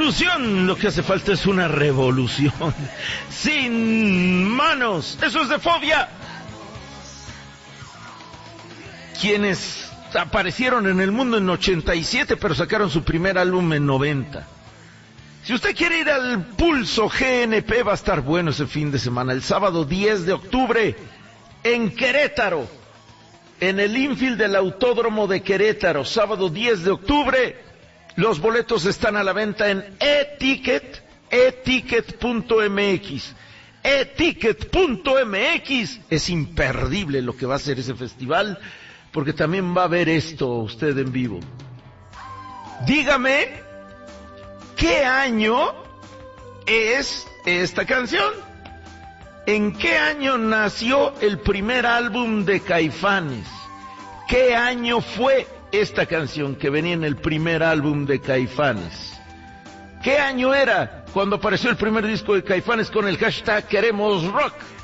revolución, lo que hace falta es una revolución. Sin manos, eso es de Fobia. Quienes aparecieron en el mundo en 87, pero sacaron su primer álbum en 90. Si usted quiere ir al Pulso GNP, va a estar bueno ese fin de semana. El sábado 10 de octubre, en Querétaro, en el infield del Autódromo de Querétaro, sábado 10 de octubre. Los boletos están a la venta en eticket.mx. Eticket.mx. Es imperdible lo que va a ser ese festival, porque también va a ver esto usted en vivo. Dígame, ¿qué año es esta canción? ¿En qué año nació el primer álbum de Caifanes? ¿Qué año fue esta canción que venía en el primer álbum de Caifanes? ¿Qué año era cuando apareció el primer disco de Caifanes con el hashtag Queremos Rock?